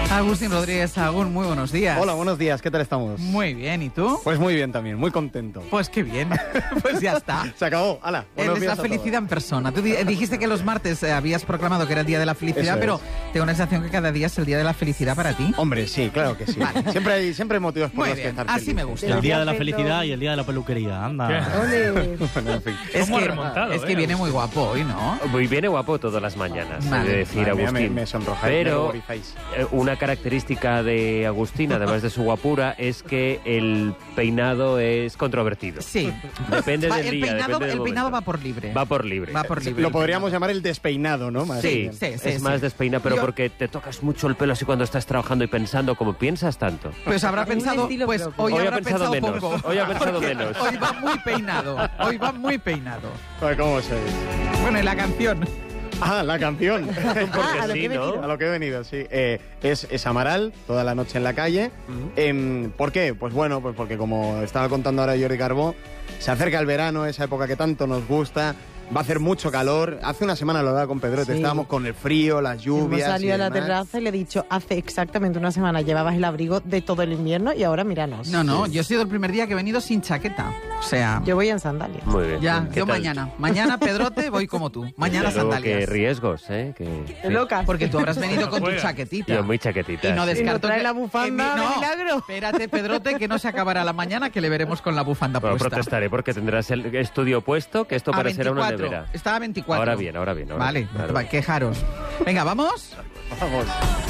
Agustín Rodríguez Sagún, muy buenos días. Hola, buenos días, ¿qué tal estamos? Muy bien, ¿y tú? Pues muy bien también, muy contento. Pues qué bien, pues ya está. Se acabó, hala. Él es la felicidad en persona. Tú dijiste que los martes habías proclamado que era el día de la felicidad, Eso pero es. tengo una sensación que cada día es el día de la felicidad para ti. Hombre, sí, claro que sí. Vale. Siempre hay motivos por Muy los que bien, estar así me felices. gusta. El día de la felicidad y el día de la peluquería, anda. Bueno, en fin. Es que viene muy guapo hoy, ¿no? Muy viene guapo todas las mañanas, Vale. he de decir, Madre mía, Agustín. me sonrojáis, me Pero ruborizáis. una característica de Agustín, además de su guapura, es que el peinado es controvertido. Sí. Depende Va, del el día, peinado, depende del el peinado momento. va por libre. Va por libre. Va por libre. Lo podríamos llamar el despeinado, ¿no? Más Sí, bien. sí, es más despeinado, pero Yo- porque te tocas mucho el pelo así cuando estás trabajando y pensando, como piensas tanto. Pues habrá pensado, estilo pues propio. hoy Hoy ha habrá pensado pensado menos. poco. Hoy ha pensado Porque menos. Hoy va muy peinado. Hoy va muy peinado. Joder, ¿cómo sois? Bueno, y la canción. Ah, la canción. Porque a lo sí, que he ¿no? venido. A lo que he venido, sí. Es Amaral, toda la noche en la calle. ¿Por qué? Pues bueno, pues porque como estaba contando ahora Jordi Carbó, se acerca el verano, esa época que tanto nos gusta. Va a hacer mucho calor. Hace una semana lo hablaba con Pedrote, Sí. estábamos con el frío, las Hemos lluvias. salido y a la demás. terraza y le he dicho, hace exactamente una semana llevabas el abrigo de todo el invierno y ahora míranos. No, yo he sido el primer día que he venido sin chaqueta. O sea, Yo voy en sandalias. Muy bien. ya, ¿Qué yo tal? mañana. Mañana, Pedrote, voy como tú. Mañana Desde luego, sandalias. qué riesgos, ¿eh? Qué locas. Porque tú habrás venido con tu chaquetita. Yo muy chaquetita. Y no sí. descarto ¿Y no trae que- la bufanda de milagro? Espérate, Pedrote, que no se acabará la mañana, que le veremos con la bufanda Bueno, puesta. protestaré porque tendrás el estudio puesto, que esto A parecerá una 24. nevera. Está a 24. Ahora bien. Vale, claro. quejaros. Venga, ¿vamos? Vamos.